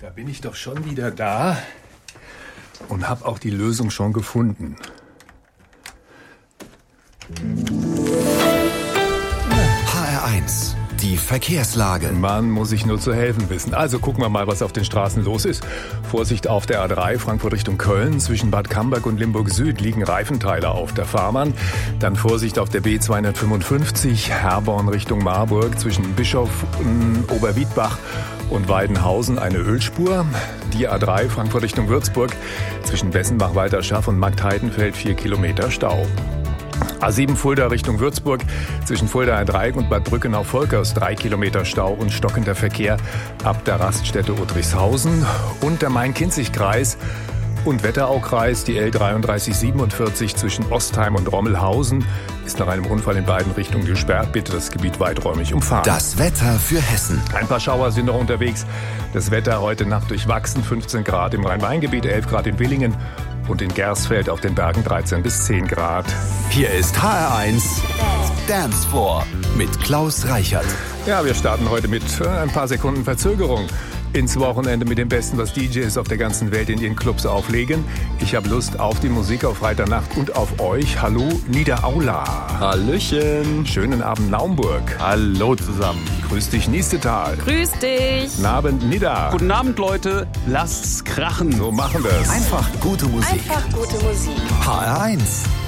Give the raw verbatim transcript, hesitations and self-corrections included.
Da bin ich doch schon wieder da und habe auch die Lösung schon gefunden. H R eins, die Verkehrslage. Mann, muss ich nur zu helfen wissen. Also gucken wir mal, was auf den Straßen los ist. Vorsicht auf der A drei, Frankfurt Richtung Köln. Zwischen Bad Camberg und Limburg Süd liegen Reifenteile auf der Fahrbahn. Dann Vorsicht auf der B zweihundertfünfundfünfzig, Herborn Richtung Marburg. Zwischen Bischof, äh, Oberwiedbach und Weidenhausen eine Ölspur. Die A drei, Frankfurt Richtung Würzburg. Zwischen Wessenbach, Walterschaff und Marktheidenfeld vier Kilometer Stau. A sieben Fulda Richtung Würzburg, zwischen Fuldaer Dreieck und Bad Brückenau-Volkers drei Kilometer Stau und stockender Verkehr ab der Raststätte Udrickhausen und der Main-Kinzig-Kreis und Wetteraukreis, die L dreiunddreißig siebenundvierzig zwischen Ostheim und Rommelhausen ist nach einem Unfall in beiden Richtungen gesperrt. Bitte das Gebiet weiträumig umfahren. Das Wetter für Hessen. Ein paar Schauer sind noch unterwegs. Das Wetter heute Nacht durchwachsen, fünfzehn Grad im Rhein-Main-Gebiet, elf Grad in Willingen. Und in Gersfeld auf den Bergen dreizehn bis zehn Grad. Hier ist H R eins Dance Floor mit Klaus Reichert. Ja, wir starten heute mit ein paar Sekunden Verzögerung ins Wochenende mit dem Besten, was D Js auf der ganzen Welt in ihren Clubs auflegen. Ich habe Lust auf die Musik auf Freitagnacht und auf euch. Hallo Niederaula. Hallöchen. Schönen Abend Naumburg. Hallo zusammen. Grüß dich Niestetal. Grüß dich. Guten Abend Nidda. Guten Abend Leute, lasst's krachen. So machen wir's. Einfach gute Musik. Einfach gute Musik. H R eins.